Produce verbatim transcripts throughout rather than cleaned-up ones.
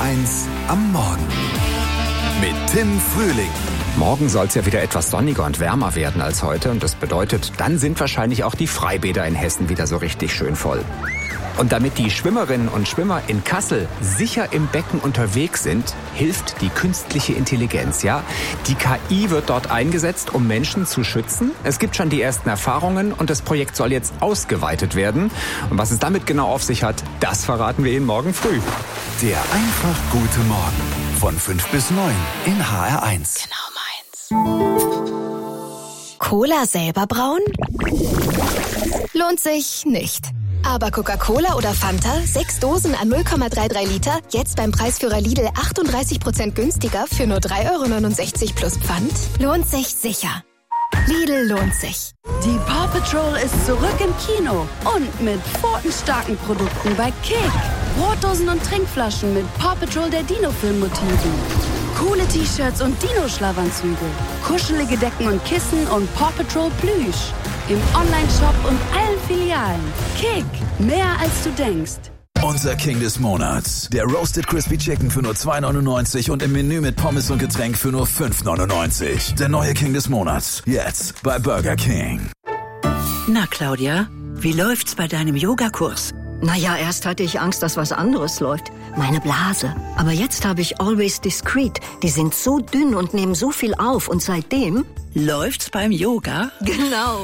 eins am Morgen mit Tim Frühling. Morgen soll es ja wieder etwas sonniger und wärmer werden als heute. Und das bedeutet, dann sind wahrscheinlich auch die Freibäder in Hessen wieder so richtig schön voll. Und damit die Schwimmerinnen und Schwimmer in Kassel sicher im Becken unterwegs sind, hilft die künstliche Intelligenz. Ja, die K I wird dort eingesetzt, um Menschen zu schützen. Es gibt schon die ersten Erfahrungen und das Projekt soll jetzt ausgeweitet werden. Und was es damit genau auf sich hat, das verraten wir Ihnen morgen früh. Der einfach gute Morgen von fünf bis neun in H R eins. Genau meins. Cola selber brauen? Lohnt sich nicht. Aber Coca-Cola oder Fanta, sechs Dosen an null Komma dreiunddreißig Liter, jetzt beim Preisführer Lidl achtunddreißig Prozent günstiger für nur drei Euro neunundsechzig plus Pfand? Lohnt sich sicher. Lidl lohnt sich. Die Paw Patrol ist zurück im Kino und mit pfotenstarken Produkten bei Kick. Brotdosen und Trinkflaschen mit Paw Patrol der Dino-Film-Motiven. Coole T-Shirts und Dino-Schlafanzüge. Kuschelige Decken und Kissen und Paw Patrol Plüsch. Im Online-Shop und allen Filialen. Kick, mehr als du denkst. Unser King des Monats. Der Roasted Crispy Chicken für nur zwei neunundneunzig und im Menü mit Pommes und Getränk für nur fünf neunundneunzig. Der neue King des Monats. Jetzt bei Burger King. Na, Claudia, wie läuft's bei deinem Yogakurs? Naja, erst hatte ich Angst, dass was anderes läuft. Meine Blase. Aber jetzt habe ich Always Discreet. Die sind so dünn und nehmen so viel auf. Und seitdem... Läuft's beim Yoga? Genau.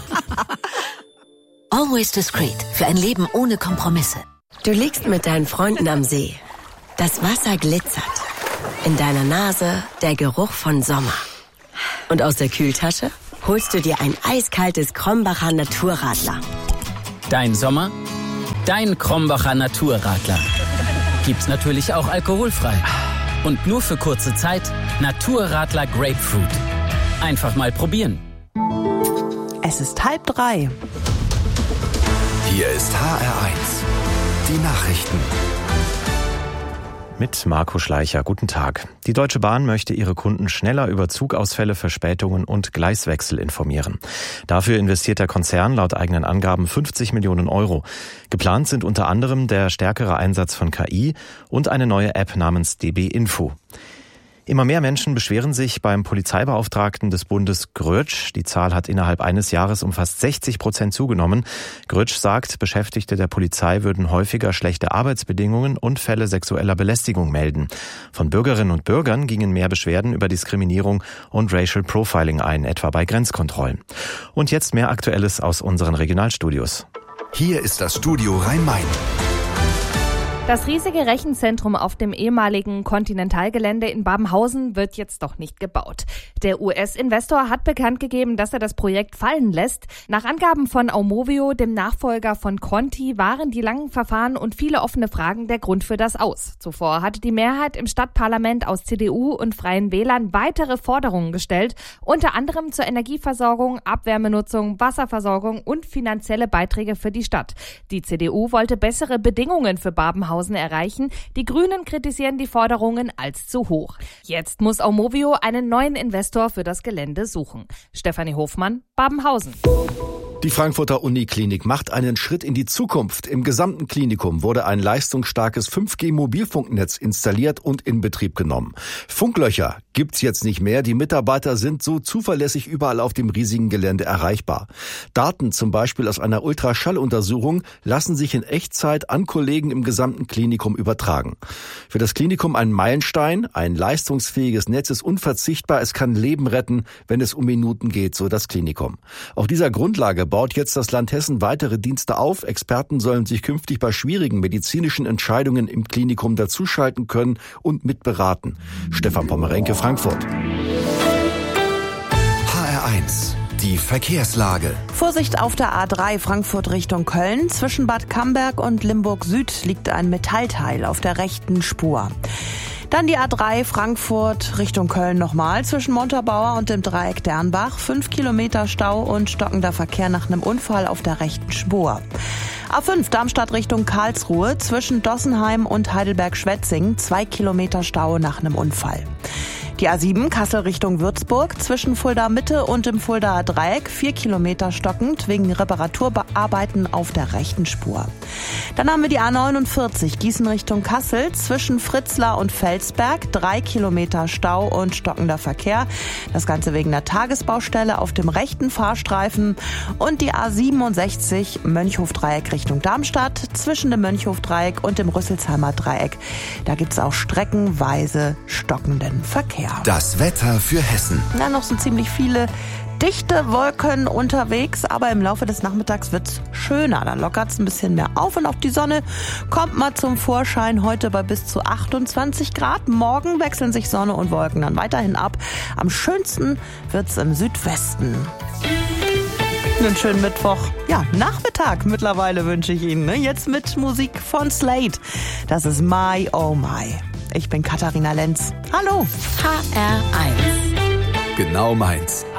Always Discreet. Für ein Leben ohne Kompromisse. Du liegst mit deinen Freunden am See. Das Wasser glitzert. In deiner Nase der Geruch von Sommer. Und aus der Kühltasche holst du dir ein eiskaltes Krombacher Naturradler. Dein Sommer, dein Krombacher Naturradler. Gibt's natürlich auch alkoholfrei. Und nur für kurze Zeit Naturradler Grapefruit. Einfach mal probieren. Es ist halb drei. Hier ist H R eins. Die Nachrichten. Mit Marco Schleicher. Guten Tag. Die Deutsche Bahn möchte ihre Kunden schneller über Zugausfälle, Verspätungen und Gleiswechsel informieren. Dafür investiert der Konzern laut eigenen Angaben fünfzig Millionen Euro. Geplant sind unter anderem der stärkere Einsatz von K I und eine neue App namens D B Info. Immer mehr Menschen beschweren sich beim Polizeibeauftragten des Bundes Grötsch. Die Zahl hat innerhalb eines Jahres um fast sechzig Prozent zugenommen. Grötsch sagt, Beschäftigte der Polizei würden häufiger schlechte Arbeitsbedingungen und Fälle sexueller Belästigung melden. Von Bürgerinnen und Bürgern gingen mehr Beschwerden über Diskriminierung und Racial Profiling ein, etwa bei Grenzkontrollen. Und jetzt mehr Aktuelles aus unseren Regionalstudios. Hier ist das Studio Rhein-Main. Das riesige Rechenzentrum auf dem ehemaligen Continental-Gelände in Babenhausen wird jetzt doch nicht gebaut. Der U S-Investor hat bekannt gegeben, dass er das Projekt fallen lässt. Nach Angaben von Aumovio, dem Nachfolger von Conti, waren die langen Verfahren und viele offene Fragen der Grund für das Aus. Zuvor hatte die Mehrheit im Stadtparlament aus C D U und Freien Wählern weitere Forderungen gestellt, unter anderem zur Energieversorgung, Abwärmenutzung, Wasserversorgung und finanzielle Beiträge für die Stadt. Die C D U wollte bessere Bedingungen für Babenhausen erreichen. Die Grünen kritisieren die Forderungen als zu hoch. Jetzt muss Aumovio einen neuen Investor für das Gelände suchen. Stefanie Hofmann, Babenhausen. Die Frankfurter Uniklinik macht einen Schritt in die Zukunft. Im gesamten Klinikum wurde ein leistungsstarkes fünf G Mobilfunknetz installiert und in Betrieb genommen. Funklöcher gibt's jetzt nicht mehr. Die Mitarbeiter sind so zuverlässig überall auf dem riesigen Gelände erreichbar. Daten zum Beispiel aus einer Ultraschalluntersuchung lassen sich in Echtzeit an Kollegen im gesamten Klinikum übertragen. Für das Klinikum ein Meilenstein. Ein leistungsfähiges Netz ist unverzichtbar. Es kann Leben retten, wenn es um Minuten geht, so das Klinikum. Auf dieser Grundlage baut jetzt das Land Hessen weitere Dienste auf. Experten sollen sich künftig bei schwierigen medizinischen Entscheidungen im Klinikum dazuschalten können und mitberaten. Stefan Pommerenke, Frankfurt. H R eins. Die Verkehrslage. Vorsicht auf der A drei Frankfurt Richtung Köln. Zwischen Bad Camberg und Limburg Süd liegt ein Metallteil auf der rechten Spur. Dann die A drei Frankfurt Richtung Köln nochmal zwischen Montabaur und dem Dreieck Dernbach. Fünf Kilometer Stau und stockender Verkehr nach einem Unfall auf der rechten Spur. A fünf Darmstadt Richtung Karlsruhe zwischen Dossenheim und Heidelberg-Schwetzing. Zwei Kilometer Stau nach einem Unfall. Die A sieben Kassel Richtung Würzburg zwischen Fulda Mitte und dem Fuldaer Dreieck vier Kilometer stockend wegen Reparaturarbeiten auf der rechten Spur. Dann haben wir die A neunundvierzig Gießen Richtung Kassel zwischen Fritzlar und Felsberg drei Kilometer Stau und stockender Verkehr. Das Ganze wegen der Tagesbaustelle auf dem rechten Fahrstreifen. Und die A siebenundsechzig Mönchhof-Dreieck Richtung Darmstadt zwischen dem Mönchhof-Dreieck und dem Rüsselsheimer Dreieck. Da gibt es auch streckenweise stockenden Verkehr. Das Wetter für Hessen. Na, noch sind ziemlich viele dichte Wolken unterwegs, aber im Laufe des Nachmittags wird's schöner. Da lockert's ein bisschen mehr auf und auch die Sonne kommt mal zum Vorschein. Heute bei bis zu achtundzwanzig Grad. Morgen wechseln sich Sonne und Wolken dann weiterhin ab. Am schönsten wird's im Südwesten. Einen schönen Mittwoch. Ja, Nachmittag mittlerweile wünsche ich Ihnen. Ne? Jetzt mit Musik von Slade. Das ist My Oh My. Ich bin Katharina Lenz. Hallo. H R eins. Genau meins.